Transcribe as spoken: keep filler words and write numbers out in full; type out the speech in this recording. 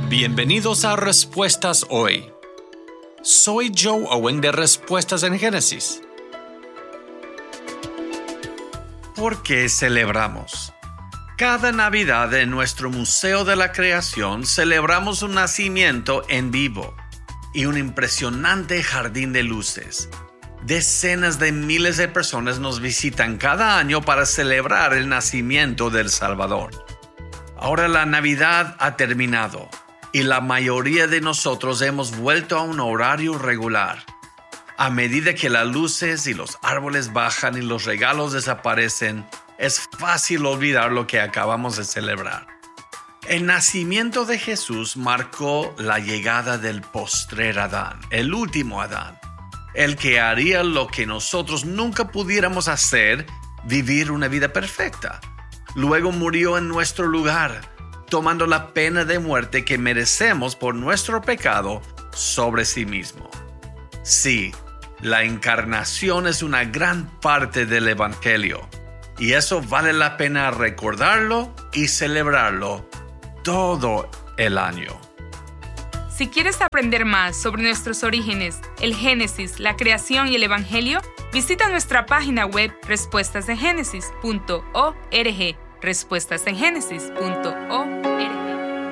Bienvenidos a Respuestas Hoy. Soy Joe Owen de Respuestas en Génesis. ¿Por qué celebramos? Cada Navidad en nuestro Museo de la Creación celebramos un nacimiento en vivo y un impresionante jardín de luces. Decenas de miles de personas nos visitan cada año para celebrar el nacimiento del Salvador. Ahora la Navidad ha terminado y la mayoría de nosotros hemos vuelto a un horario regular. A medida que las luces y los árboles bajan y los regalos desaparecen, es fácil olvidar lo que acabamos de celebrar. El nacimiento de Jesús marcó la llegada del postrer Adán, el último Adán, el que haría lo que nosotros nunca pudiéramos hacer, vivir una vida perfecta. Luego murió en nuestro lugar, tomando la pena de muerte que merecemos por nuestro pecado sobre sí mismo. Sí, la encarnación es una gran parte del Evangelio, y eso vale la pena recordarlo y celebrarlo todo el año. Si quieres aprender más sobre nuestros orígenes, el Génesis, la creación y el Evangelio, visita nuestra página web respuestas en génesis punto org, respuestas en génesis punto org.